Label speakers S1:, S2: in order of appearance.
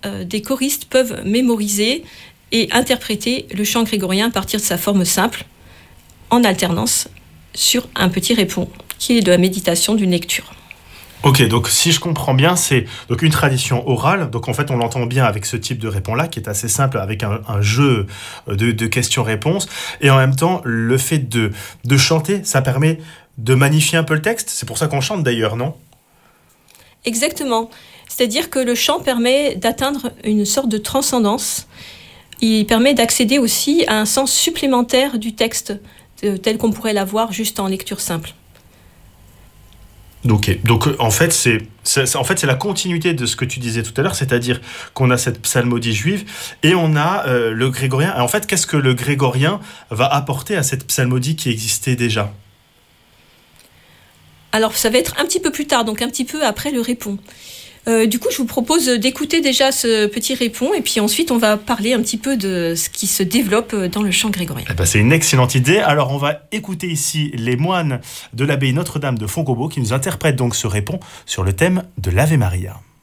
S1: des choristes peuvent mémoriser et interpréter le chant grégorien à partir de sa forme simple, en alternance, sur un petit répond, qui est de la méditation d'une lecture.
S2: Ok, donc si je comprends bien, c'est donc une tradition orale. Donc en fait, on l'entend bien avec ce type de répond-là, qui est assez simple, avec un jeu de questions-réponses. Et en même temps, le fait de chanter, ça permet de magnifier un peu le texte. C'est pour ça qu'on chante d'ailleurs, non ?
S1: Exactement. C'est-à-dire que le chant permet d'atteindre une sorte de transcendance. Il permet d'accéder aussi à un sens supplémentaire du texte, tel qu'on pourrait l'avoir juste en lecture simple.
S2: Ok, donc en fait, c'est la continuité de ce que tu disais tout à l'heure, c'est-à-dire qu'on a cette psalmodie juive et on a le grégorien. Et en fait, qu'est-ce que le grégorien va apporter à cette psalmodie qui existait déjà ?
S1: Alors, ça va être un petit peu plus tard, donc un petit peu après le répond. Du coup, je vous propose d'écouter déjà ce petit répond et puis ensuite, on va parler un petit peu de ce qui se développe dans le chant grégorien.
S2: Eh ben, c'est une excellente idée. Alors, on va écouter ici les moines de l'abbaye Notre-Dame de Fontgobault qui nous interprètent donc ce répond sur le thème de l'Ave Maria.